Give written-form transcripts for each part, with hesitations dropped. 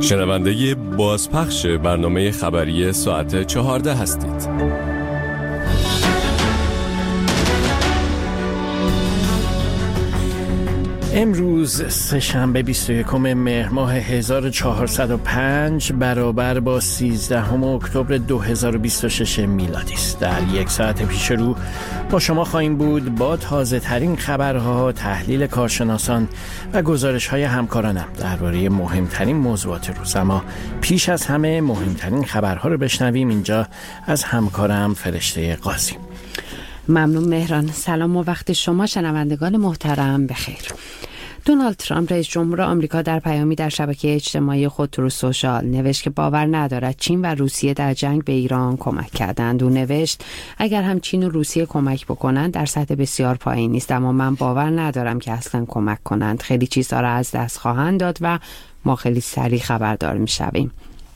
شنونده بازپخش برنامه خبری ساعت 14 هستید. امروز سه‌شنبه 21 مهر ماه 1405 برابر با 13 اکتبر 2026 میلادی است. در یک ساعت پیش رو با شما خواهیم بود با تازه ترین خبرها، تحلیل کارشناسان و گزارش های همکارانم درباره مهمترین موضوعات روز. اما پیش از همه مهمترین خبرها رو بشنویم اینجا از همکارم فرشته قاضی. ممنون مهران. سلام و وقت شما شنوندگان محترم بخیر. دونالد ترامپ رئیس جمهور آمریکا در پیامی در شبکه اجتماعی خود تروث سوشال نوشت که باور ندارد چین و روسیه در جنگ به ایران کمک کردند. او نوشت اگر هم چین و روسیه کمک بکنند در سطح بسیار پایینی است، اما من باور ندارم که اصلا کمک کنند. خیلی چیزها را از دست خواهند داد و ما خیلی سریع خبردار می‌شویم.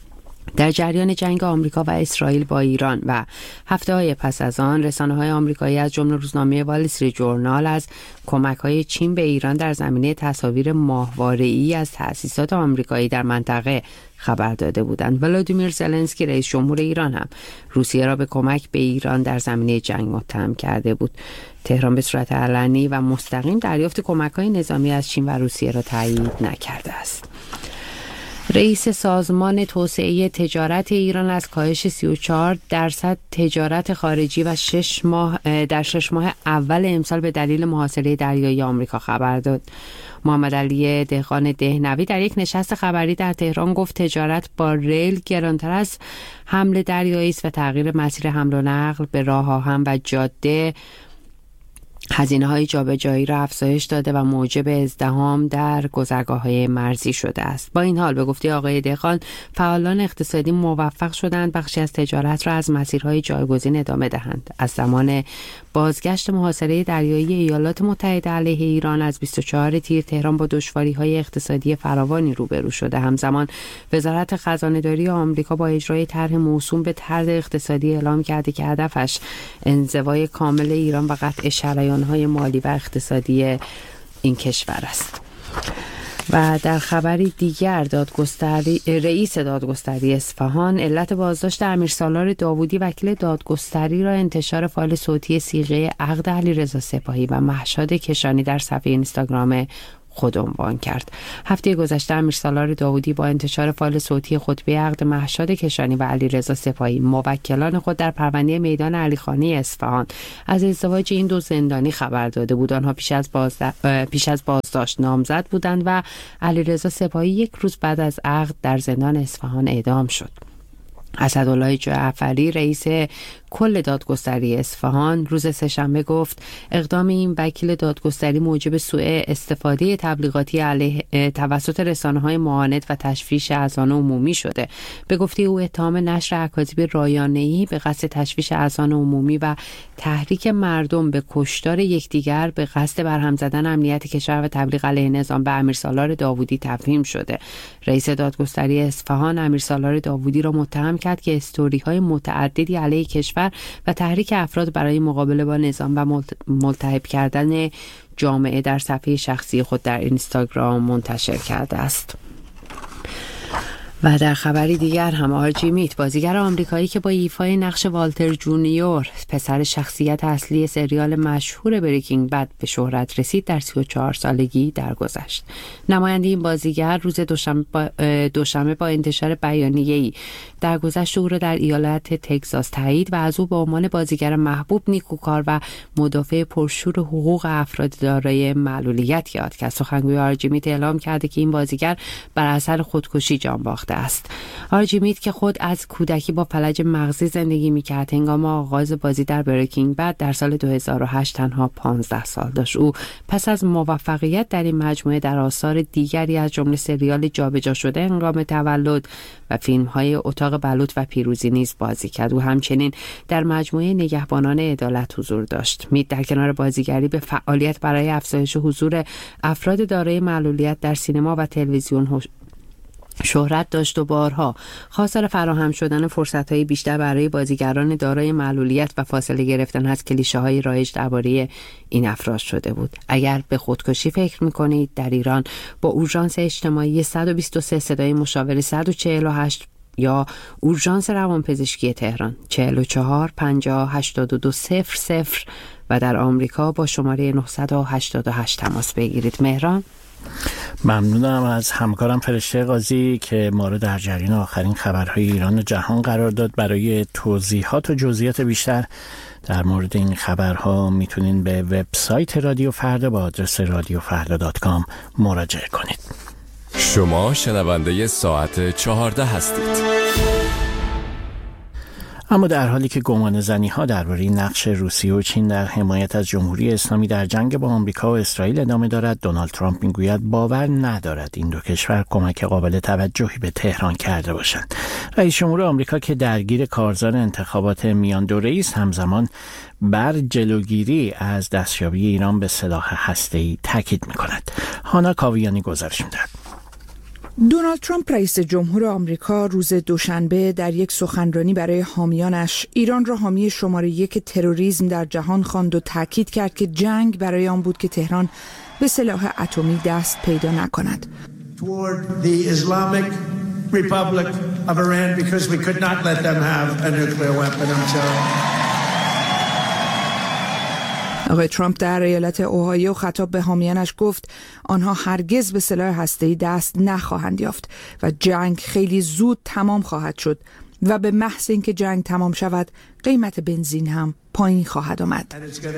در جریان جنگ آمریکا و اسرائیل با ایران و هفته‌های پس از آن، رسانه‌های آمریکایی از جمله روزنامه وال استریت ژورنال از کمک‌های چین به ایران در زمینه تصاویر ماهواره‌ای از تأسیسات آمریکایی در منطقه خبر داده بودند. ولادیمیر زلنسکی رئیس جمهور ایران هم روسیه را به کمک به ایران در زمینه جنگ متهم کرده بود. تهران به صورت علنی و مستقیم دریافت کمک‌های نظامی از چین و روسیه را تایید نکرده است. رئیس سازمان توسعه تجارت ایران از کاهش 34% تجارت خارجی و در 6 ماه اول امسال به دلیل محاصره دریایی آمریکا خبر داد. محمد علی دهقان دهنوی در یک نشست خبری در تهران گفت تجارت با ریل گرانتر از حمل دریایی است و تغییر مسیر حمل و نقل به راه آهن و جاده هزینه‌های جابجایی را افزایش داده و موجب ازدحام در گذرگاه‌های مرزی شده است. با این حال به گفته آقای دهقان، فعالان اقتصادی موفق شدند بخشی از تجارت را از مسیرهای جایگزین ادامه دهند. از زمان بازگشت محاصره دریایی ایالات متحده علیه ایران از 24 تیر، تهران با دشواری‌های اقتصادی فراوانی روبرو شده. همزمان وزارت خزانه‌داری آمریکا با اجرای طرح موسوم به طرد اقتصادی اعلام کرده که هدفش انزوای کامل ایران و قطع شریان‌های مالی و اقتصادی این کشور است. و در خبری دیگر رئیس دادگستری اصفهان علت بازداشت امیرسالار داوودی وکیل دادگستری را انتشار فایل صوتی صیغه عقد علیرضا سپاهی و مهشاد کشانی در صفحه اینستاگرام خود عنوان کرد. هفته گذشته امیرسالار داوودی با انتشار فایل صوتی خطبه عقد مهشاد کشانی و علیرضا سپاهی موکلان خود در پرونده میدان علیخانی اصفهان از ازدواج این دو زندانی خبر داده بود. آنها پیش از بازداشت نامزد بودند و علیرضا سپاهی یک روز بعد از عقد در زندان اصفهان اعدام شد. اسدالله جعفری رئیس کل دادگستری اصفهان روز سه‌شنبه گفت اقدام این وکیل دادگستری موجب سوء استفاده تبلیغاتی علیه توسط رسانه‌های معاند و تشویش اذهان عمومی شده. به گفته او اتهام نشر اکاذیب رایانه‌ای به قصد تشویش اذهان عمومی و تحریک مردم به کشتار یکدیگر به قصد برهم زدن امنیت کشور و تبلیغ علیه نظام به امیرسالار داوودی تفهیم شده. رئیس دادگستری اصفهان امیرسالار داوودی را متهم کرد که استوری‌های متعددی علیه کشور و تحریک افراد برای مقابله با نظام و ملتهب کردن جامعه در صفحه شخصی خود در اینستاگرام منتشر کرده است. و در خبری دیگر هم آرجی میت بازیگر آمریکایی که با ایفای نقش والتر جونیور پسر شخصیت اصلی سریال مشهور بریکینگ بد به شهرت رسید در 34 سالگی درگذشت. نماینده این بازیگر روز دوشنبه با انتشار بیانیه‌ای درگذشت او را در ایالت تگزاس تایید و از او به عنوان بازیگر محبوب، نیکوکار و مدافع پرشور حقوق افراد دارای معلولیت یاد کرد. سخنگوی آرجی میت اعلام کرده که این بازیگر بر اثر خودکشی جان باخته است. آرجی میت که خود از کودکی با فلج مغزی زندگی می‌کرد، هنگام آغاز بازی در بریکینگ بد در سال 2008 تنها 15 سال داشت. او پس از موفقیت در این مجموعه در آثار دیگری از جمله سریال جابجا شده هنگام تولد و فیلم‌های اتاق بلوط و پیروزی نیز بازی کرد. او همچنین در مجموعه نگهبانان عدالت حضور داشت. میت در کنار بازیگری به فعالیت برای افزایش حضور افراد دارای معلولیت در سینما و تلویزیون شهرت داشت و بارها خواستار فراهم شدن فرصت‌های بیشتر برای بازیگران دارای معلولیت و فاصله گرفتن از کلیشه‌های رایج درباره این افراد شده بود. اگر به خودکشی فکر می‌کنید، در ایران با اورژانس اجتماعی 123 صدای مشاور 148 یا اورژانس روانپزشکی تهران 44 50 82 00 و در آمریکا با شماره 988 تماس بگیرید. مهران، ممنونم از همکارم فرشته قاضی که ما رو در جریان آخرین خبرهای ایران و جهان قرار داد. برای توضیحات و جزئیات بیشتر در مورد این خبرها میتونین به وبسایت رادیو فردا با آدرس radiofrda.com مراجعه کنید. شما شنونده ساعت 14 هستید. اما در حالی که گمانه‌زنی‌ها درباره نقش روسیه و چین در حمایت از جمهوری اسلامی در جنگ با آمریکا و اسرائیل ادامه دارد، دونالد ترامپ میگوید باور ندارد این دو کشور کمک قابل توجهی به تهران کرده باشند. رئیس جمهور آمریکا که درگیر کارزار انتخابات میان دوره‌ای است، همزمان بر جلوگیری از دستیابی ایران به سلاح هسته‌ای تاکید می‌کند. هانا کاویانی گزارش می‌دهد. دونالد ترامپ رئیس جمهور آمریکا روز دوشنبه در یک سخنرانی برای حامیانش ایران را حامی شماره 1 تروریسم در جهان خواند و تاکید کرد که جنگ برای آن بود که تهران به سلاح اتمی دست پیدا نکند. Toward the Islamic Republic of Iran because we could not let them have a nuclear weapon until آقای ترامپ در ایالت اوهایو خطاب به حامیانش گفت آنها هرگز به سلاح هسته‌ای دست نخواهند یافت و جنگ خیلی زود تمام خواهد شد و به محض اینکه جنگ تمام شود قیمت بنزین هم پایین خواهد آمد.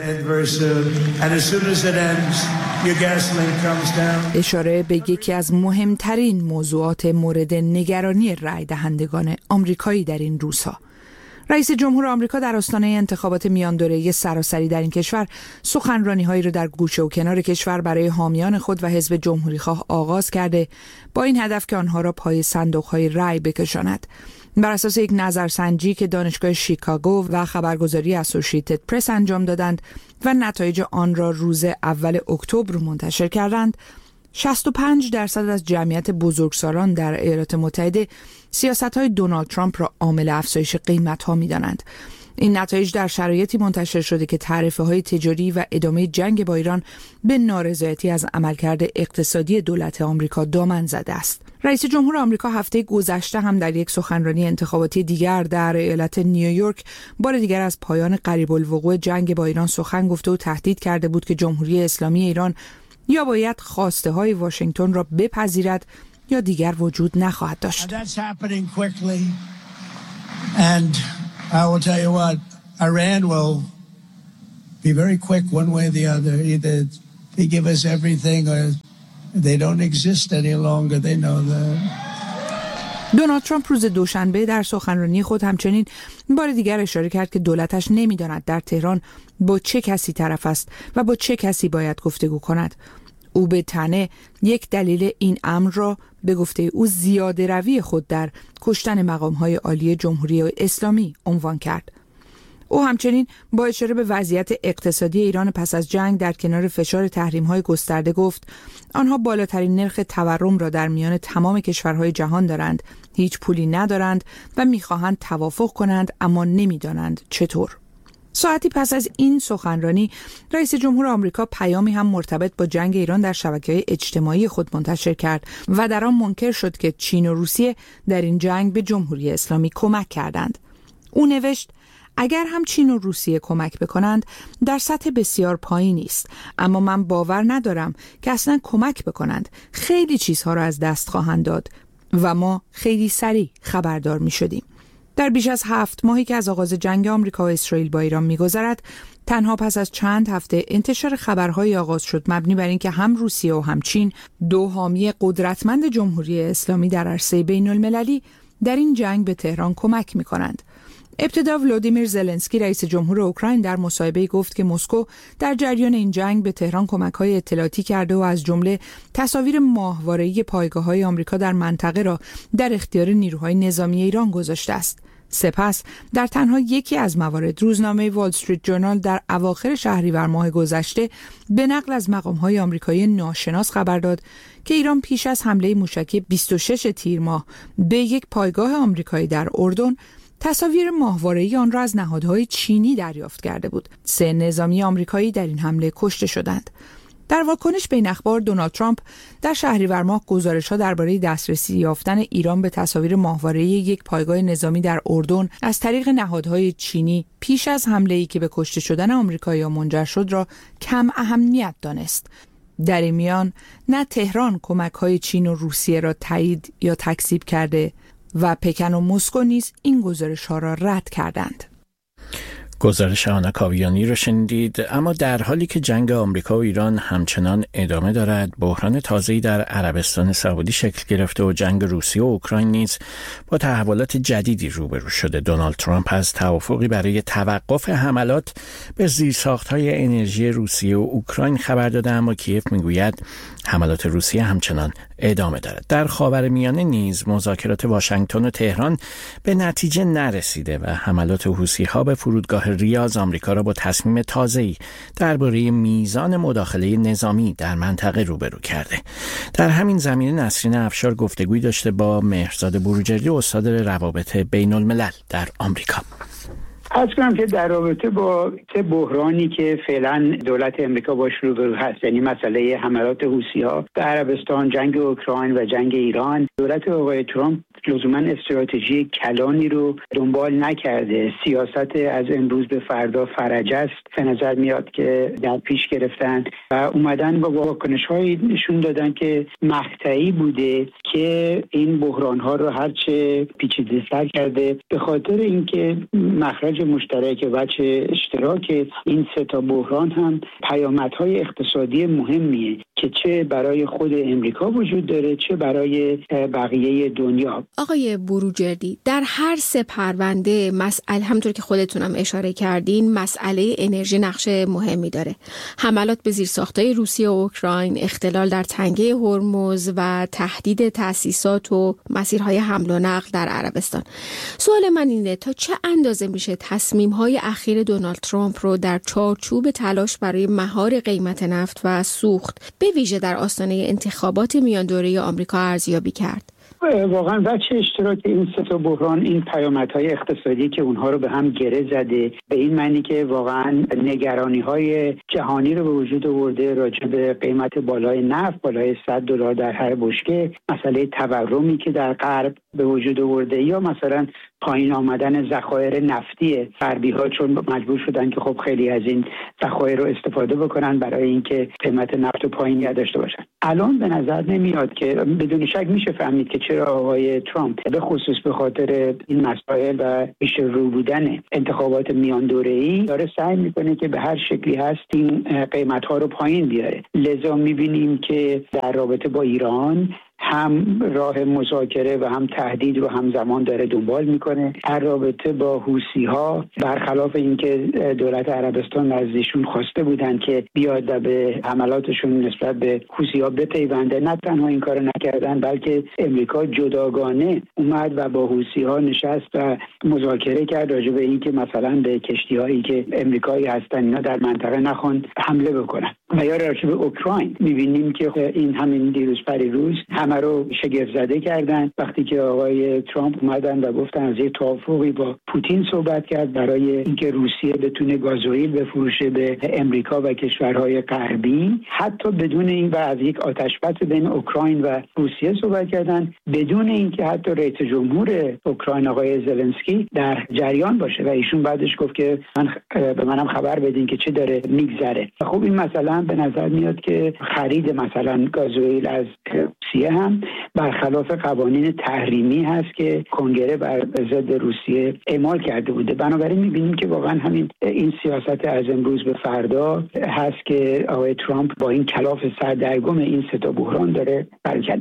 اشاره به یکی از مهمترین موضوعات مورد نگرانی رای دهندگان آمریکایی در این روزها. رئیس جمهور آمریکا در آستانه انتخابات میان دوره‌ای سراسری در این کشور سخنرانی‌هایی را در گوشه و کنار کشور برای حامیان خود و حزب جمهوری‌خواه آغاز کرده با این هدف که آنها را پای صندوق‌های رای بکشاند. بر اساس یک نظرسنجی که دانشگاه شیکاگو و خبرگزاری اسوسییتد پرس انجام دادند و نتایج آن را روز اول اکتبر منتشر کردند، 65% از جمعیت بزرگسالان در ایالات متحده سیاست‌های دونالد ترامپ را عامل افزایش قیمت‌ها می‌دانند. این نتایج در شرایطی منتشر شده که تعرفه‌های تجاری و ادامه جنگ با ایران به نارضایتی از عملکرد اقتصادی دولت آمریکا دامن زده است. رئیس جمهور آمریکا هفته گذشته هم در یک سخنرانی انتخاباتی دیگر در ایالت نیویورک بار دیگر از پایان قریب الوقوع جنگ با ایران سخن گفته و تهدید کرده بود که جمهوری اسلامی ایران یا باید خواسته های واشنگتن را بپذیرد یا دیگر وجود نخواهد داشت. And I will tell you what, Iran will be very quick one way or the other. Either they give us everything or they don't exist any longer. They know that. دونالد ترامپ روز دوشنبه در سخنرانی خود همچنین بار دیگر اشاره کرد که دولتش نمی‌داند در تهران با چه کسی طرف است و با چه کسی باید گفتگو کند. او به تنه یک دلیل این امر را به گفته او زیاده روی خود در کشتن مقام‌های عالی جمهوری اسلامی عنوان کرد. او همچنین با اشاره به وضعیت اقتصادی ایران پس از جنگ در کنار فشار تحریم‌های گسترده گفت آنها بالاترین نرخ تورم را در میان تمام کشورهای جهان دارند، هیچ پولی ندارند و می‌خواهند توافق کنند اما نمی‌دانند چطور. ساعتی پس از این سخنرانی رئیس جمهور آمریکا پیامی هم مرتبط با جنگ ایران در شبکه‌های اجتماعی خود منتشر کرد و در آن منکر شد که چین و روسیه در این جنگ به جمهوری اسلامی کمک کردند. او نوشت اگر هم چین و روسیه کمک بکنند در سطح بسیار پایینی است، اما من باور ندارم که اصلا کمک بکنند. خیلی چیزها را از دست خواهند داد و ما خیلی سریع خبردار می شدیم. در بیش از 7 ماهی که از آغاز جنگ آمریکا و اسرائیل با ایران می‌گذرد، تنها پس از چند هفته انتشار خبرهای آغاز شد مبنی بر اینکه هم روسیه و هم چین، دو حامی قدرتمند جمهوری اسلامی در عرصه بین‌المللی، در این جنگ به تهران کمک می‌کنند. ابتدا ولودیمیر زلنسکی رئیس جمهور اوکراین در مصاحبه‌ای گفت که مسکو در جریان این جنگ به تهران کمک‌های اطلاعاتی کرده و از جمله تصاویر ماهواره‌ای پایگاه‌های آمریکا در منطقه را در اختیار نیروهای نظامی ایران گذاشته است. سپس در تنها یکی از موارد روزنامه وال استریت جورنال در اواخر شهریور ماه گذشته به نقل از مقام‌های آمریکایی ناشناس خبر داد که ایران پیش از حمله موشکی 26 تیر ماه به یک پایگاه آمریکایی در اردن تصاویر ماهواره‌ای آن را از نهادهای چینی دریافت کرده بود. 3 نظامی آمریکایی در این حمله کشته شدند. در واکنش به این اخبار دونالد ترامپ در شهریور ماه گزارش‌ها درباره دسترسی یافتن ایران به تصاویر ماهواره‌ای یک پایگاه نظامی در اردن از طریق نهادهای چینی پیش از حمله‌ای که به کشته شدن آمریکایی‌ها منجر شد را کم اهمیت دانست. در این میان نه تهران کمک‌های چین و روسیه را تایید یا تکذیب کرده و پکن و مسکو نیز این گزارش‌ها را رد کردند. گزارش آنا کاویانی رو شنیدید. اما در حالی که جنگ آمریکا و ایران همچنان ادامه دارد، بحران تازه‌ای در عربستان سعودی شکل گرفته و جنگ روسیه و اوکراین نیز با تحولات جدیدی روبرو شده. دونالد ترامپ از توافقی برای توقف حملات به زیرساخت‌های انرژی روسیه و اوکراین خبر داده، اما کیف میگوید حملات روسیه همچنان ادامه دارد. در خاورمیانه نیز مذاکرات واشنگتن و تهران به نتیجه نرسیده و حملات حوثی‌ها به فرودگاه ریاض آمریکا را با تصمیم تازه‌ای درباره میزان مداخله نظامی در منطقه روبرو کرده. در همین زمینه نسرین افشار گفتگویی داشته با مهرزاد بروجردی، استاد روابط بین الملل در آمریکا. از کنم که در رابطه با بحرانی که فعلا دولت امریکا باش روبرو هست، یعنی مسئله حملات حوثی‌ها به عربستان، جنگ اوکراین و جنگ ایران، دولت آقای ترامپ لزوما استراتژی کلانی رو دنبال نکرده. سیاست از امروز به فردا فرج است به نظر میاد که در پیش گرفتن و اومدن با واکنش‌هایی نشون دادن که مقطعی بوده که این بحران‌ها رو هرچه پیچیده‌تر کرده، به خاطر اینکه مخرج مشترک و وجه اشتراک این 3 تا بحران هم پیامدهای اقتصادی مهمیه که چه برای خود امریکا وجود داره چه برای بقیه دنیا. آقای بروجردی، در هر 3 پرونده مسئله، همونطور که خودتونم اشاره کردین، مسئله انرژی نقش مهمی داره. حملات به زیرساخت‌های روسیه و اوکراین، اختلال در تنگه هرمز و تهدید تأسیسات و مسیرهای حمل و نقل در عربستان. سوال من اینه تا چه اندازه میشه تصمیم‌های اخیر دونالد ترامپ رو در چارچوب تلاش برای مهار قیمت نفت و سوخت به ویژه در آستانه انتخابات میان دوره آمریکا ارزیابی کرد؟ واقعا بچه اشتراک این 3 تا بحران، این پیامدهای اقتصادی که اونها رو به هم گره زده، به این معنی که واقعا نگرانی‌های جهانی رو به وجود آورده راجع به قیمت بالای نفت، بالای $100 در هر بشکه، مسئله تورمی که در غرب به وجود آورده، یا مثلا پایین آمدن ذخایر نفتی غربی‌ها چون مجبور شدن که خب خیلی از این ذخایر رو استفاده بکنن برای اینکه قیمت نفت رو پایین نگه داشته باشن. الان به نظر نمیاد که بدون شک میشه فهمید که چرا آقای ترامپ به خصوص به خاطر این مسائل و پیش رو بودن انتخابات میان دوره‌ای داره سعی میکنه که به هر شکلی هست این قیمت‌ها رو پایین بیاره. لذا میبینیم که در رابطه با ایران هم راه مذاکره و هم تهدید رو همزمان داره دنبال میکنه. در رابطه با حوثی‌ها، برخلاف اینکه دولت عربستان نزدیشون خواسته بودن که بیاد و به حملاتشون نسبت به حوثی‌ها بپیونده، نه تنها این کارو نکردن بلکه امریکا جداگانه اومد و با حوثی‌ها نشست و مذاکره کرد راجع به اینکه مثلا به کشتی‌هایی که امریکایی هستن اینا در منطقه نخوان حمله بکنن. و یا راجع به اوکراین می‌بینیم که این همین دیروز پریروز همه رو شگفت زده کردن وقتی که آقای ترامپ اومدن و گفتن از یک توافقی با پوتین صحبت کرد برای اینکه روسیه بتونه گازوئیل بفروشه به امریکا و کشورهای غربی، حتی بدون این و از یک آتشبس بین اوکراین و روسیه صحبت کردن، بدون اینکه حتی رئیس جمهور اوکراین آقای زلنسکی در جریان باشه و ایشون بعدش گفت که به منم خبر بدین که چه داره میگذره. خب این مثلا به نظر میاد که خرید مثلا گازوئیل از روسیه هم برخلاف قوانین تحریمی هست که کنگره بر ضد روسیه اعمال کرده بوده. بنابراین می‌بینیم که واقعا همین این سیاست از امروز به فردا هست که آقای ترامپ با این کلاف سردرگم این 3 تا بحران داره برکله می‌زنه.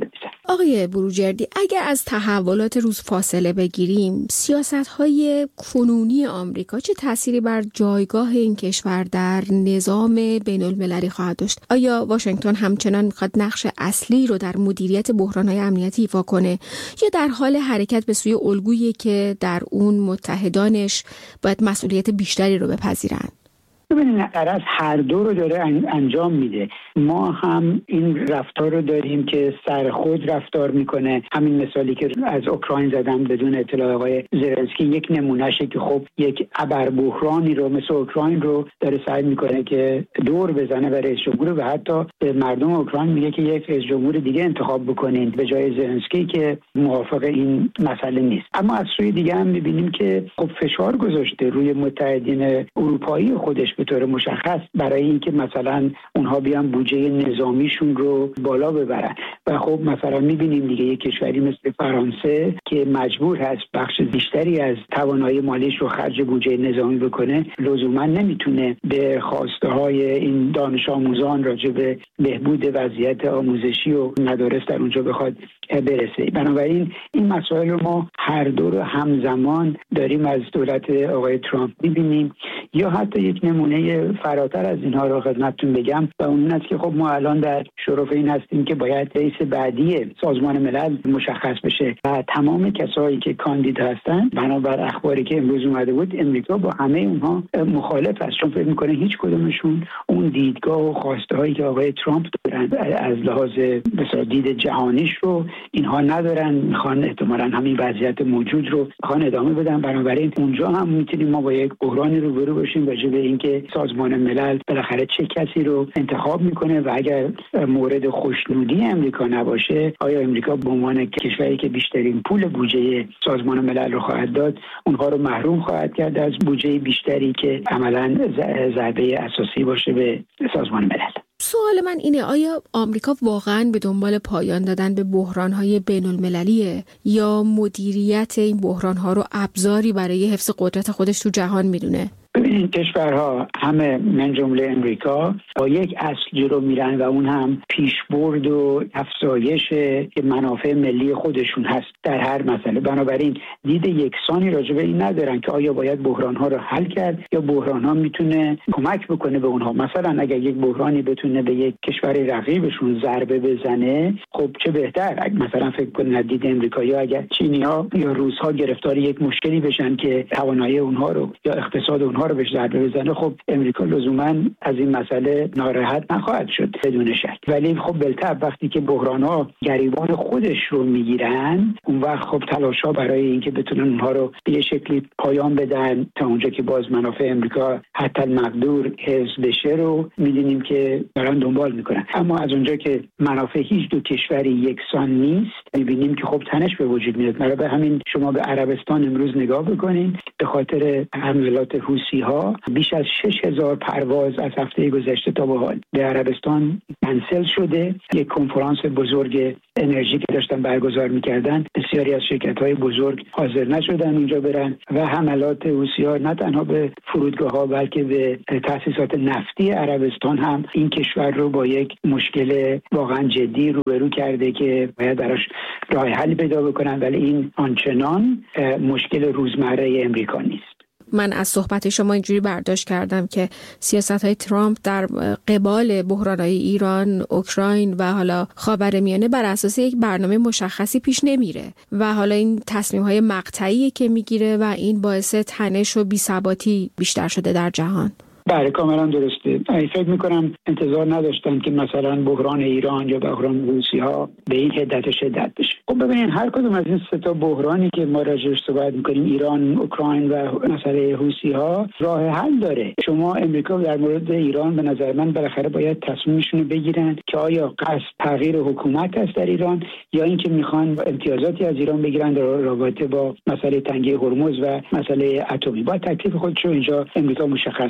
آقای بروجردی، اگر از تحولات روز فاصله بگیریم، سیاست‌های کنونی آمریکا چه تأثیری بر جایگاه این کشور در نظام بین‌المللی خواهد داشت؟ آیا واشنگتن همچنان می‌خواد نقش اصلی رو در مدیریت بحران‌های امنیتی ایفا کنه یا در حال حرکت به سوی الگویی که در اون متحدانش باید مسئولیت بیشتری رو بپذیرن؟ ببینید، طرف هر دو رو داره انجام میده. ما هم این رفتار رو داریم که سر خود رفتار میکنه. همین مثالی که از اوکراین زدم بدون اطلاع آقای زلنسکی یک نمونهشه که خب یک ابربحرانی رو مثل اوکراین رو داره سعی میکنه که دور بزنه به رئیس جمهور و حتی به مردم اوکراین میگه که یک رئیس جمهور دیگه انتخاب بکنین به جای زلنسکی که موافق این مسئله نیست. اما از سوی دیگه هم میبینیم که خب فشار گذاشته روی متحدین اروپایی خودش به طور مشخص برای اینکه مثلا اونها بیان بودجه نظامیشون رو بالا ببرن و خب مثلا میبینیم دیگه یک کشوری مثل فرانسه که مجبور هست بخش بیشتری از توانایی مالیش رو خرج بودجه نظامی بکنه، لزوما نمیتونه به خواسته های این دانش آموزان راجع به بهبود وضعیت آموزشی و مدارس در اونجا بخواد برسه. بنابراین این مسائل رو ما هر دو رو همزمان داریم از دولت آقای ترامپ میبینیم. یا حتی یک نمونه فراتر از اینها رو خدمتتون بگم و اون است که خب ما الان در شرف این هستیم که باید رئیس بعدی سازمان ملل مشخص بشه و تمام کسایی که کاندید هستن بنابر اخباری که امروز اومده بود امریکا با همه اونها مخالف است، چون فکر میکنه هیچ کدومشون اون دیدگاه و خواسته هایی که آقای ترامپ دارن از لحاظ مثلا دید جهانیش رو اینها ندارن، میخوان احتمالاً همین وضعیت موجود رو میخوان ادامه بدن. بنابراین اونجا هم میتونیم ما با یک بحرانی روبرو باشیم راجع به اینکه سازمان ملل بالاخره چه کسی رو انتخاب میکنه و اگر مورد خوشنودی امریکا نباشه آیا امریکا به عنوان کشوری که بیشترین پول بودجه سازمان ملل رو خواهد داد اونها رو محروم خواهد کرد از بودجه بیشتری که عملاً ضربه اساسی باشه به سازمان ملل. سوال من اینه، آیا آمریکا واقعاً به دنبال پایان دادن به بحران‌های بین‌المللیه یا مدیریت این بحران‌ها رو ابزاری برای حفظ قدرت خودش تو جهان میدونه؟ ببینید، کشورها همه من جمله امریکا با یک اصل جلو میرن و اون هم پیشبرد و افزایش منافع ملی خودشون هست در هر مسئله. بنابراین دید یکسانی راجع به این ندارن که آیا باید بحران‌ها رو حل کرد یا بحران‌ها میتونه کمک بکنه به اونها. مثلا اگر یک بحرانی بتونه به یک کشور رقیبشون ضربه بزنه خب چه بهتر. اگه مثلا فکر کنید دید امریکایی‌ها اگر چینی‌ها یا روس‌ها گرفتار یک مشکلی بشن که توانایی اونها رو یا اقتصاد اونها رو بهش ضربه بزنه خب امریکا لزوما از این مسئله ناراحت نخواهد شد بدون شک. ولی خب بالطبع وقتی که بحران‌ها گریبان خودش رو میگیرن اون وقت خب تلاش‌ها برای اینکه بتونن اونها رو به یه شکلی پایان بدن تا اونجا که باز منافع امریکا حتی المقدور حفظ بشه رو می‌دونیم که دارن دنبال میکنن. اما از اونجا که منافع هیچ دو کشوری یکسان نیست می‌بینیم که خب تنش به وجود میاد. برای همین شما به عربستان امروز نگاه بکنین، به خاطر حملات حوثی‌ها بیش از 6000 پرواز از هفته گذشته تا به حال به عربستان کنسل شده. یک کنفرانس بزرگ انرژی که داشتن برگزار می‌کردن بسیاری از شرکت‌های بزرگ حاضر نشدن اونجا برن و حملات حوثی‌ها نه تنها به فرودگاه‌ها بلکه به تأسیسات نفتی عربستان هم این کشور رو با یک مشکل واقعا جدی روبرو کرده که باید براش راه حل پیدا بکنن، ولی این آنچنان مشکل روزمره امریکا نیست. من از صحبت شما اینجوری برداشت کردم که سیاست‌های ترامپ در قبال بحران‌های ایران، اوکراین و حالا خاورمیانه بر اساس یک برنامه مشخصی پیش نمیره و حالا این تصمیم‌های مقطعی که میگیره و این باعث تنش و بی‌ثباتی بیشتر شده در جهان. بله کاملا درسته. فکر میکنم انتظار نداشتن که مثلا بحران ایران یا بحران روسی‌ها به این حدت و شدت بشه. خب ببینید هر کدوم از این سه تا بحرانی که ما راجعش صحبت میکنیم، ایران، اوکراین و مسئله حوثی‌ها، راه حل داره. شما امریکا در مورد ایران به نظر من بالاخره باید تصمیمشون رو بگیرن که آیا قصد تغییر حکومت است در ایران یا اینکه میخوان امتیازاتی از ایران بگیرن در رابطه با مسئله تنگه هرمز و مسئله اتمی. باید تکلیف خودش رو اینجا امریکا مشخص کنه.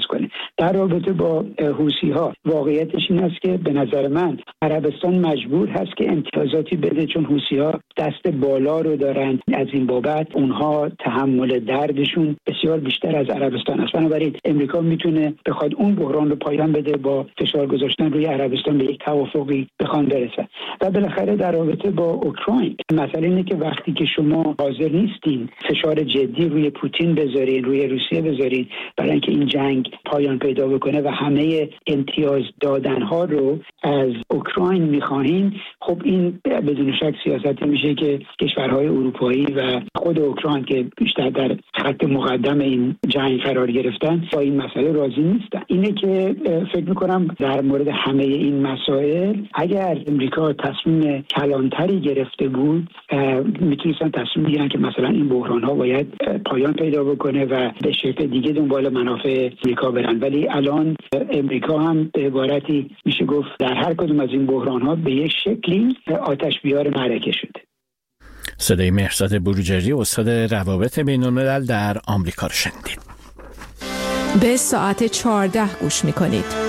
در رابطه با حوثی‌ها واقعیتش این است که به نظر من عربستان مجبور هست که امتیازاتی بده، چون حوثی‌ها دست بالا رو دارن. از این بابت اونها تحمل دردشون بسیار بیشتر از عربستان است. بنابراین امریکا میتونه بخواد اون بحران رو پایان بده با فشار گذاشتن روی عربستان به یک توافقی بخوان برسن. و بالاخره در رابطه با اوکراین مسئله اینه که وقتی که شما حاضر نیستین فشار جدی روی پوتین بذارین، روی روسیه بذارین برای اینکه این جنگ پایان پیدا بکنه و همه امتیاز دادنها رو از اوکراین میخواهین، خب این بدون شک سیاستی میشه که کشورهای اروپایی و خود اوکراین که بیشتر در خط مقدم این جنگ قرار گرفتن با این مسئله راضی نیستن. اینه که فکر میکنم در مورد همه این مسائل اگر امریکا تصمیم کلانتری گرفته بود میتونستن تصمیم بگیرن که مثلا این بحران ها باید پایان پیدا بکنه و به شکل دیگه دنبال منافع امریکا برن. ولی الان امریکا هم به عبارتی میشه گفت در هر کدوم از این بحران ها به یک شکلی آتش بیار معرکه شده. صدای مهرزاد بروجردی، استاد روابط بین‌الملل در آمریکا رو شنیدید. به ساعت 14 گوش میکنید.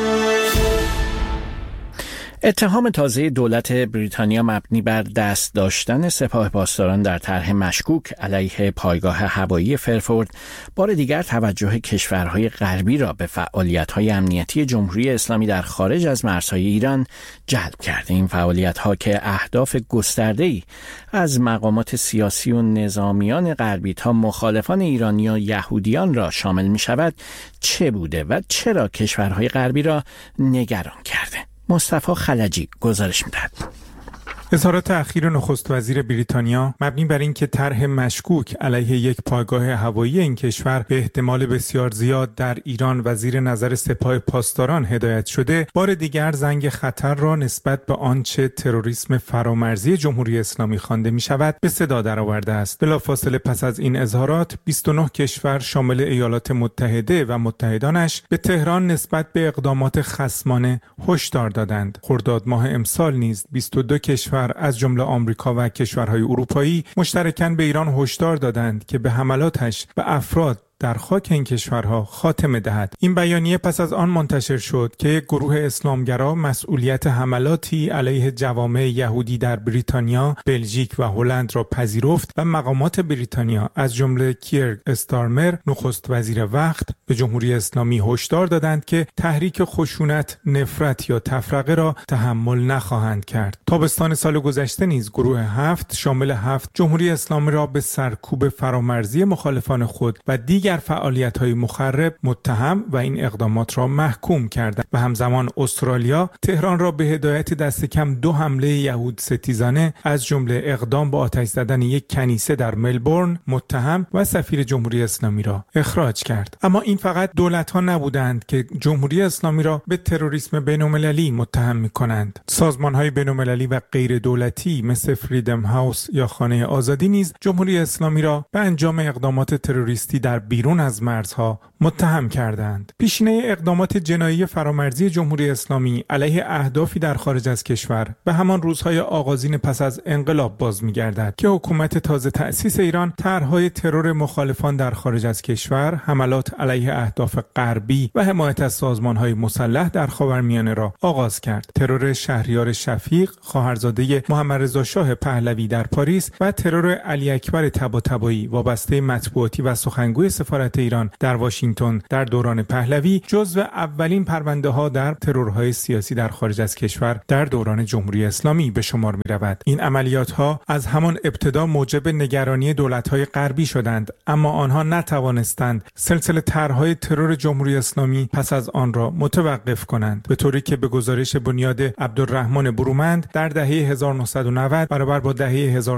اتهام تازه دولت بریتانیا مبنی بر دست داشتن سپاه پاسداران در طرح مشکوک علیه پایگاه هوایی فرفورد بار دیگر توجه کشورهای غربی را به فعالیت‌های امنیتی جمهوری اسلامی در خارج از مرزهای ایران جلب کرده. این فعالیت‌ها که اهداف گسترده‌ای از مقامات سیاسی و نظامیان غربی تا مخالفان ایرانی و یهودیان را شامل می‌شود، چه بوده و چرا کشورهای غربی را نگران کرده؟ مصطفی خلجی گزارش می‌دهد. اظهارات اخیر نخست وزیر بریتانیا مبنی بر اینکه طرح مشکوک علیه یک پایگاه هوایی این کشور به احتمال بسیار زیاد در ایران و زیر نظر سپاه پاسداران هدایت شده، بار دیگر زنگ خطر را نسبت به آنچه تروریسم فرامرزی جمهوری اسلامی خوانده می‌شود به صدا درآورده است. بلافاصله پس از این اظهارات 29 کشور شامل ایالات متحده و متحدانش به تهران نسبت به اقدامات خصمانه هشدار دادند. خرداد ماه امسال نیز 22 کشور از جمله آمریکا و کشورهای اروپایی مشترکاً به ایران هشدار دادند که به حملاتش به افراد در خاک این کشورها خاتمه دهد. این بیانیه پس از آن منتشر شد که یک گروه اسلامگرا مسئولیت حملاتی علیه جوامع یهودی در بریتانیا، بلژیک و هلند را پذیرفت و مقامات بریتانیا از جمله کیر استارمر نخست وزیر وقت به جمهوری اسلامی هشدار دادند که تحریک خشونت، نفرت یا تفرقه را تحمل نخواهند کرد. تابستان سال گذشته نیز گروه 7 شامل 7 جمهوری اسلامی را به سرکوب فرامرزی مخالفان خود و دیگر فعالیت‌های مخرب متهم و این اقدامات را محکوم کردند و همزمان استرالیا تهران را به هدایت دست کم 2 حمله یهود ستیزانه از جمله اقدام به آتش زدن یک کنیسه در ملبورن متهم و سفیر جمهوری اسلامی را اخراج کرد. اما این فقط دولت‌ها نبودند که جمهوری اسلامی را به تروریسم بین‌المللی متهم می‌کنند. سازمان‌های بین‌المللی و غیر دولتی مثل فریدم هاوس یا خانه آزادی نیز جمهوری اسلامی را به انجام اقدامات تروریستی در بیرون از مرزها متهم کردند. پیشینه اقدامات جنایی فرامرزی جمهوری اسلامی علیه اهدافی در خارج از کشور به همان روزهای آغازین پس از انقلاب باز می‌گردد که حکومت تازه تأسیس ایران طرح‌های ترور مخالفان در خارج از کشور، حملات علیه اهداف غربی و حمایت از سازمان‌های مسلح در خاورمیانه را آغاز کرد. ترور شهریار شفیق، خواهرزاده محمد رضا شاه پهلوی در پاریس و ترور علی اکبر طباطبایی وابسته مطبوعاتی و سخنگوی سفارت ایران در واشنگتن در دوران پهلوی جزو اولین پرونده‌ها در ترورهای سیاسی در خارج از کشور در دوران جمهوری اسلامی به شمار می‌رود. این عملیات‌ها از همان ابتدا موجب نگرانی دولت‌های غربی شدند، اما آنها نتوانستند سلسله طرح‌های ترور جمهوری اسلامی پس از آن را متوقف کنند، به طوری که به گزارش بنیاد عبدالرحمن برومند در دهه 1990 برابر با دهه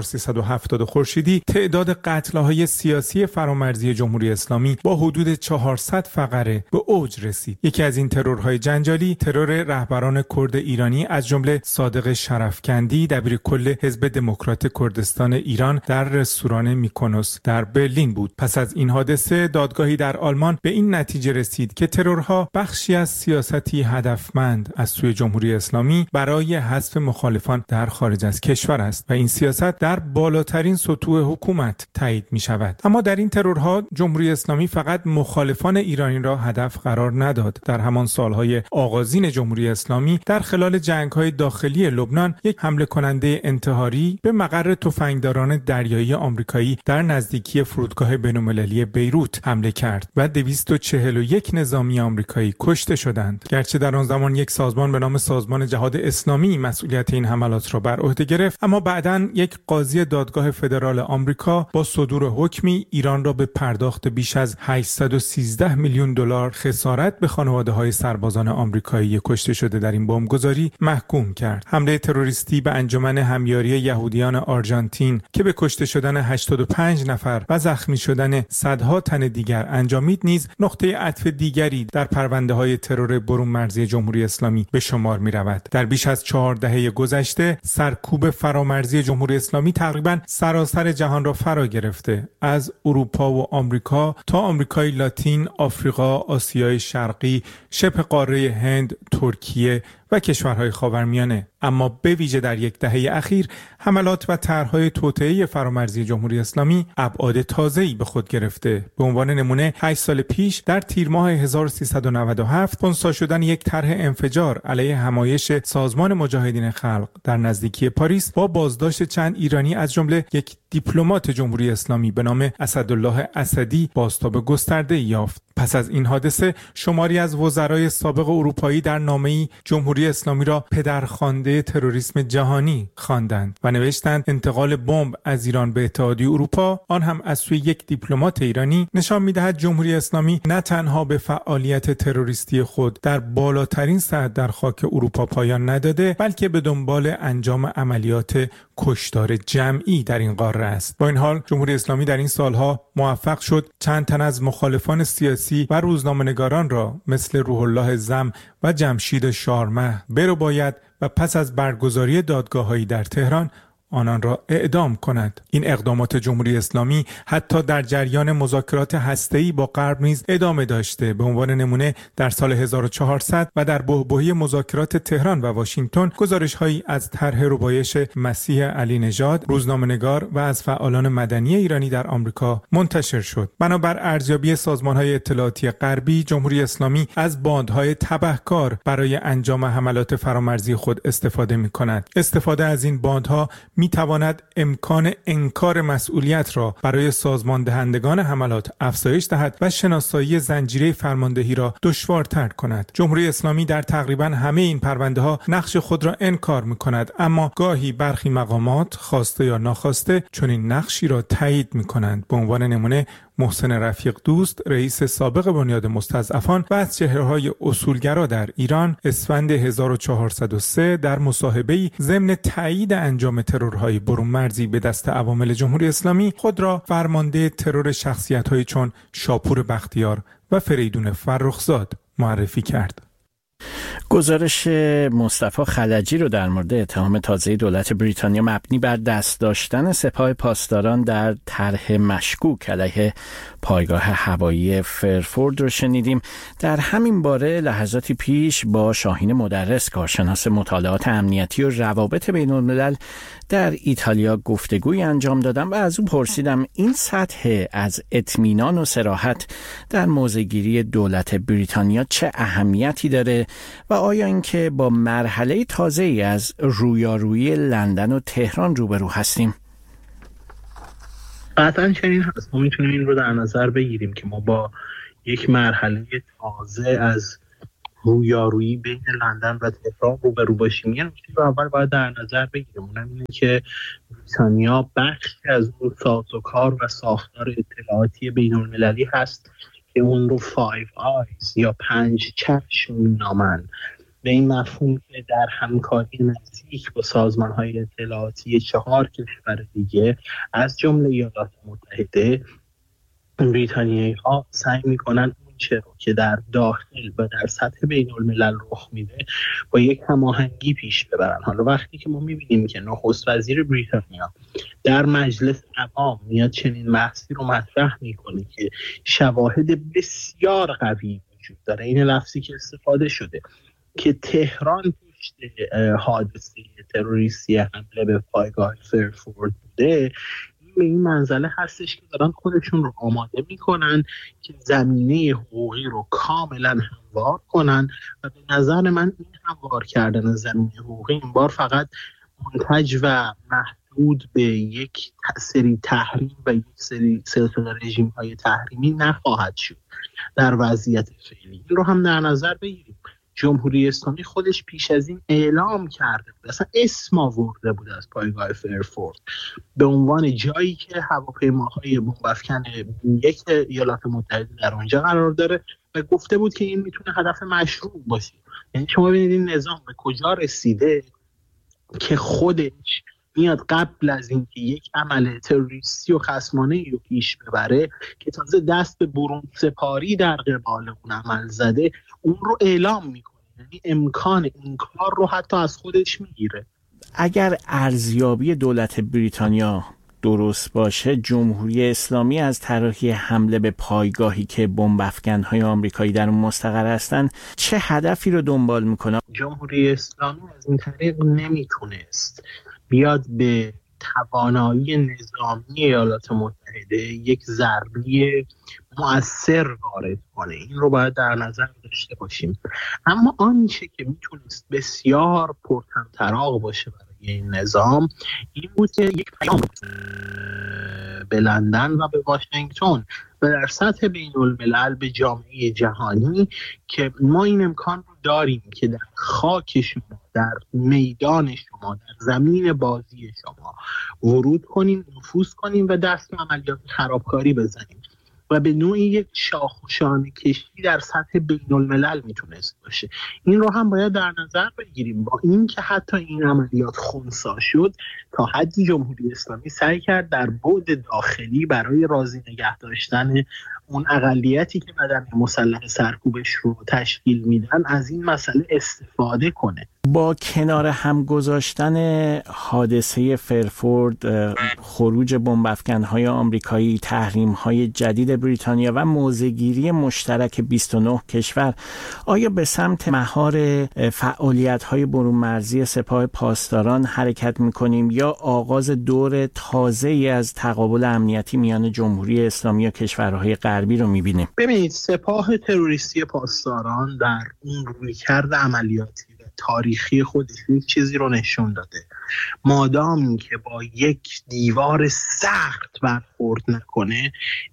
1370 خورشیدی تعداد قتل‌های سیاسی فرامرزی جمهوری اسلامی با حدود 400 فقره به اوج رسید. یکی از این ترورهای جنجالی ترور رهبران کرد ایرانی از جمله صادق شرفکندی دبیرکل حزب دموکرات کردستان ایران در رستوران میکونوس در برلین بود. پس از این حادثه دادگاهی در آلمان به این نتیجه رسید که ترورها بخشی از سیاستی هدفمند از سوی جمهوری اسلامی برای حذف مخالفان در خارج از کشور است و این سیاست در بالاترین سطوح حکومت تایید می شود. اما در این ترورها جمهوری جمهوری اسلامی فقط مخالفان ایرانی را هدف قرار نداد. در همان سالهای آغازین جمهوری اسلامی در خلال جنگ‌های داخلی لبنان یک حمله کننده انتحاری به مقر تفنگداران دریایی آمریکایی در نزدیکی فرودگاه بین‌المللی بیروت حمله کرد و 241 نظامی آمریکایی کشته شدند. گرچه در آن زمان یک سازمان به نام سازمان جهاد اسلامی مسئولیت این حملات را بر عهده گرفت، اما بعداً یک قاضی دادگاه فدرال آمریکا با صدور حکمی ایران را به پرداخت بیش از 813 میلیون دلار خسارت به خانواده‌های سربازان آمریکایی کشته شده در این بمبگذاری محکوم کرد. حمله تروریستی به انجمن همیاری یهودیان آرژانتین که به کشته شدن 85 نفر و زخمی شدن صدها تن دیگر انجامید نیز نقطه عطف دیگری در پرونده‌های ترور برون مرزی جمهوری اسلامی به شمار می‌رود. در بیش از 4 دهه گذشته سرکوب فرامرزی جمهوری اسلامی تقریباً سراسر جهان را فرا گرفته، از اروپا و آمریکا تا آمریکای لاتین، آفریقا، آسیای شرقی، شبه قاره هند، ترکیه و کشورهای خاورمیانه. اما به ویژه در یک دهه اخیر حملات و طرح‌های توطئه فرامرزی جمهوری اسلامی ابعاد تازه‌ای به خود گرفته. به عنوان نمونه 8 سال پیش در تیر ماه 1397 خنثی شدن یک طرح انفجار علیه همایش سازمان مجاهدین خلق در نزدیکی پاریس با بازداشت چند ایرانی از جمله یک دیپلمات جمهوری اسلامی به نام اسدالله اسدی بازتاب گسترده‌ای یافت. پس از این حادثه شماری از وزرای سابق اروپایی در نامه‌ای جمهوری اسلامی را پدرخوانده تروریسم جهانی خواندند و نوشتند انتقال بمب از ایران به اتحادیه اروپا، آن هم از سوی یک دیپلمات ایرانی، نشان می‌دهد جمهوری اسلامی نه تنها به فعالیت تروریستی خود در بالاترین سطح در خاک اروپا پایان نداده، بلکه به دنبال انجام عملیات کشتار جمعی در این قاره است. با این حال جمهوری اسلامی در این سالها موفق شد چند تن از مخالفان سیاسی و روزنامه‌نگاران را مثل روح الله زم و جمشید شارمه برباید و پس از برگزاری دادگاه‌هایی در تهران آنان را اعدام کند. این اقدامات جمهوری اسلامی حتی در جریان مذاکرات هسته‌ای با غرب نیز ادامه داشته. به عنوان نمونه در سال 1400 و در بحبوحی مذاکرات تهران و واشنگتن گزارش‌هایی از طرح ربایش مسیح علی نژاد، روزنامه‌نگار و از فعالان مدنی ایرانی در آمریکا منتشر شد. بنابر ارزیابی سازمان‌های اطلاعاتی غربی، جمهوری اسلامی از باندهای تبهکار برای انجام حملات فرامرزی خود استفاده می‌کند. استفاده از این باندها می‌تواند امکان انکار مسئولیت را برای سازمان دهندگان حملات افزایش دهد و شناسایی زنجیره فرماندهی را دشوارتر کند. جمهوری اسلامی در تقریباً همه این پرونده‌ها نقش خود را انکار می‌کند، اما گاهی برخی مقامات خواسته یا ناخواسته چنین نقشی را تایید می‌کنند. به عنوان نمونه محسن رفیق دوست، رئیس سابق بنیاد مستضعفان و از چهره‌های اصولگرا در ایران، اسفند 1403 در مصاحبه‌ای ضمن تایید انجام ترورهای برون مرزی به دست عوامل جمهوری اسلامی خود را فرمانده ترور شخصیت‌هایی چون شاپور بختیار و فریدون فرخزاد معرفی کرد. گزارش مصطفی خلجی رو در مورد اتهام تازه دولت بریتانیا مبنی بر دست داشتن سپاه پاسداران در طرح مشکوک علیه پایگاه هوایی فرفورد رو شنیدیم. در همین باره لحظاتی پیش با شاهین مدرس، کارشناس مطالعات امنیتی و روابط بین الملل در ایتالیا گفتگوی انجام دادم و از او پرسیدم این سطح از اطمینان و صراحت در موضع‌گیری دولت بریتانیا چه اهمیتی داره و آیا اینکه با مرحله تازه‌ای از رویارویی لندن و تهران روبرو هستیم؟ قطعاً چنین هست. ما میتونیم این رو در نظر بگیریم که ما با یک مرحله تازه از رویارویی بین لندن و تهران روبرو باشیم. یه نکته رو اول باید در نظر بگیریم، اونم اینه که بریتانیا بخشی از اون سازوکار و ساختار اطلاعاتی بین‌المللی هست که اون رو 5 eyes یا 5 چشم مینامن، به این مفهوم که در همکاری نزدیک با سازمان‌های اطلاعاتی 4 کشور دیگه از جمله ایالات متحده، بریتانیایی‌ها سعی می‌کنن اون چه رو که در داخل و در سطح بین‌الملل رخ میده با یک هماهنگی پیش ببرن. حالا وقتی که ما می‌بینیم که نخست وزیر بریتانیا در مجلس عوام میاد چنین بحثی رو مطرح می‌کنه که شواهد بسیار قوی وجود داره، این لفظی که استفاده شده که تهران پشت حادثه تروریستی حمله به پایگاه فرفورد بوده، این به این منزله هستش که دارن خودشون رو آماده میکنن که زمینه حقوقی رو کاملا هموار کنن و به نظر من این هموار کردن زمینه حقوقی این بار فقط منتج و محدود به یک سری تحریم و یک سری سلسله رژیم های تحریمی نخواهد شد در وضعیت فعلی. این رو هم در نظر بگیریم. جمهوری اسلامی خودش پیش از این اعلام کرده بود، اصلا اسم آورده بود از پایگاه فرفورد به عنوان جایی که هواپیماهای بمب‌افکن یک ایالات متحده در اونجا قرار داره و گفته بود که این میتونه هدف مشروع باشه. یعنی شما ببینید این نظام به کجا رسیده که خودش میاد قبل از اینکه یک عمل تروریستی و خصمانه‌ای رو پیش ببره که تازه دست به برون سپاری در قبال اون عمل زده اون رو اعلام میکنه، یعنی امکان این کار رو حتی از خودش میگیره. اگر ارزیابی دولت بریتانیا درست باشه، جمهوری اسلامی از طرحی حمله به پایگاهی که بمب افکن‌های آمریکایی در اون مستقر هستن چه هدفی رو دنبال میکنه؟ جمهوری اسلامی از این طریق نمیتونست بیاد به توانایی نظامی ایالات متحده یک ضربه مؤثر وارد کنه. این رو باید در نظر داشته باشیم. اما آنچه که میتونست بسیار پرطمطراق باشه برای این نظام این بود که یک پیام به لندن و به واشنگتن و در سطح بین الملل به جامعه جهانی که ما این امکان رو داریم که در خاک شما، در میدان شما، در زمین بازی شما ورود کنیم، نفوذ کنیم و دست به عملیات خرابکاری بزنیم و به نوعی یک شاخوشان کشی در سطح بین الملل میتونست باشه. این رو هم باید در نظر بگیریم. با این که حتی این عملیات خنثی شد، تا حدی جمهوری اسلامی سعی کرد در بعد داخلی برای راضی نگه داشتن اون اقلیتی که بدن مسلح سرکوبش رو تشکیل میدن از این مسئله استفاده کنه. با کنار هم گذاشتن حادثه فرفورد، خروج بمب افکن‌های آمریکایی، تحریم‌های جدید بریتانیا و موضع‌گیری مشترک 29 کشور، آیا به سمت مهار فعالیت‌های برون مرزی سپاه پاسداران حرکت می‌کنیم یا آغاز دور تازه‌ای از تقابل امنیتی میان جمهوری اسلامی و کشورهای غربی رو می‌بینیم؟ ببینید، سپاه تروریستی پاسداران در این رویکرد عملیاتی تاریخی خودش یک چیزی رو نشون داده. مادامی که با یک دیوار سخت برخورد نکنه،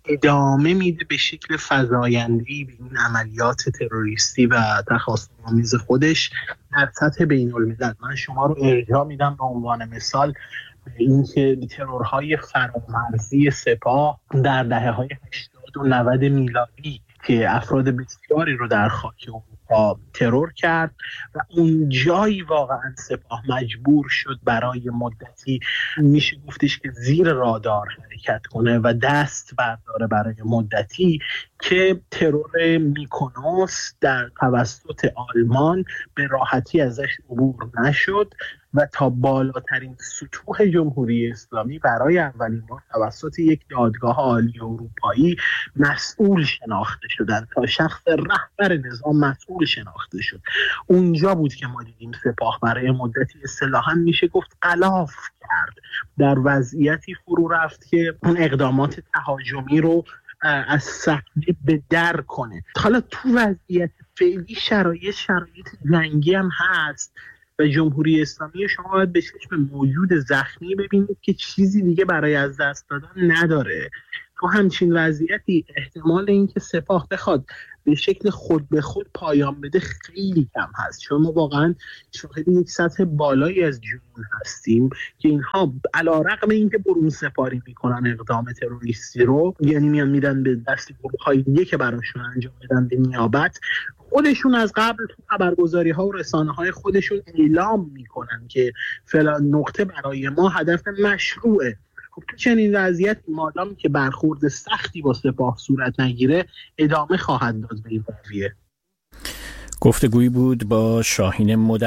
ادامه میده به شکل فزاینده‌ای به این عملیات تروریستی و تخاصم‌آمیز خودش در سطح بین الملل. من شما رو ارجاع میدم به عنوان مثال به اینکه ترورهای فرامرزی سپاه در دهه‌های 80 و 90 میلادی که افراد بسیاری رو در خاک اروپا ترور کرد و اون جایی واقعا سپاه مجبور شد برای مدتی میشه گفتش که زیر رادار حرکت کنه و دست برداره برای مدتی که ترور میکونوس در توسط آلمان به راحتی ازش عبور نشد و تا بالاترین سطوح جمهوری اسلامی برای اولین بار توسط یک دادگاه عالی اروپایی مسئول شناخته شدند، تا شخص رهبر نظام مسئول شناخته شد. اونجا بود که ما دیدیم سپاه برای مدتی اصطلاحاً میشه گفت غلاف کرد، در وضعیتی فرو رفت که اون اقدامات تهاجمی رو از صحنه به در کنه. حالا تو وضعیت فعلی شرایط جنگی هم هست و جمهوری اسلامی شما باید به چشم موجود زخمی ببینید که چیزی دیگه برای از دست دادن نداره. تو همچین وضعیتی احتمال اینکه سپاه بخواد به شکل خود به خود پایان بده خیلی کم هست، چون ما واقعا شاهد یک سطح بالایی از جنون هستیم که اینها علیرغم اینکه برون سپاری میکنن اقدام تروریستی رو، یعنی میدن به دست گروه‌های دیگه که براشون انجام بدن به نیابت، خودشون از قبل تو خبرگزاری‌ها و رسانه‌های خودشون اعلام میکنن که فلان نقطه برای ما هدف مشروعه. خب تو چنین وضعیت مادام که برخورد سختی با سپاه صورت نگیره، ادامه خواهد داد به این قضیه. گفتگویی بود با شاهین